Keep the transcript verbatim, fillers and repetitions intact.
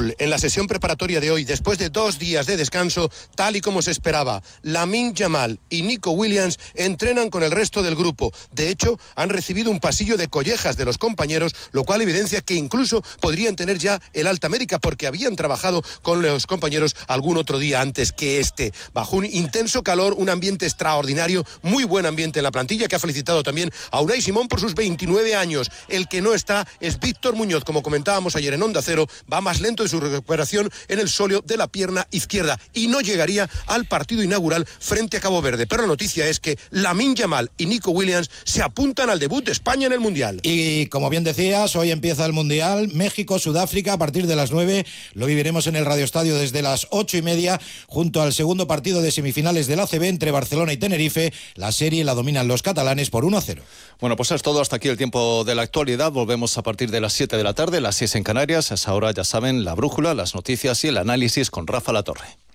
Liverpool, en la sesión preparatoria de hoy, después de dos días de descanso, tal y como se esperaba, Lamine Yamal y Nico Williams entrenan con el resto del grupo. De hecho, han recibido un pasillo de collejas de los compañeros, lo cual evidencia que incluso podrían tener ya el alta médica, porque habían trabajado con los compañeros algún otro día antes que este. Bajo un intenso calor, un ambiente extraordinario, muy buen ambiente en la plantilla, que ha felicitado también a Unai Simón por sus veintinueve años. El que no está es Víctor Muñoz, como comentábamos ayer en Onda Cero, va más lento de su recuperación en el sóleo de la pierna izquierda y no llegaría al partido inaugural frente a Cabo Verde. Pero la noticia es que Lamine Yamal y Nico Williams se apuntan al debut de España en el Mundial. Y como bien decías, hoy empieza el Mundial, México, Sudáfrica, a partir de las nueve, lo viviremos en el Radio Estadio desde las ocho y media, junto al segundo partido de semifinales del A C B entre Barcelona y Tenerife. La serie la dominan los catalanes por uno a cero. Bueno, pues es todo, hasta aquí el tiempo de la actualidad. Volvemos a partir de las siete de la tarde, las seis en Canarias. A esa hora, ya saben, la brújula, las noticias y el análisis con Rafa Latorre.